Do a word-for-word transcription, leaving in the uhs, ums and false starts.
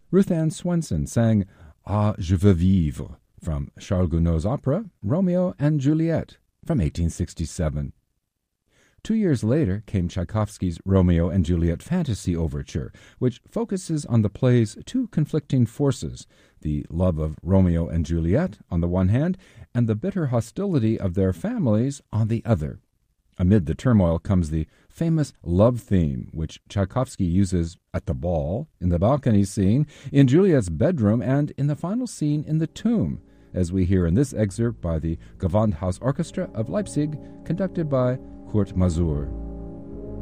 Ruth Ann Swenson sang Ah, je veux vivre from Charles Gounod's opera Romeo and Juliet from eighteen sixty-seven. Two years later came Tchaikovsky's Romeo and Juliet Fantasy Overture, which focuses on the play's two conflicting forces, the love of Romeo and Juliet on the one hand, and the bitter hostility of their families on the other. Amid the turmoil comes the famous love theme, which Tchaikovsky uses at the ball, in the balcony scene, in Juliet's bedroom, and in the final scene in the tomb, as we hear in this excerpt by the Gewandhaus Orchestra of Leipzig, conducted by Kurt Masur.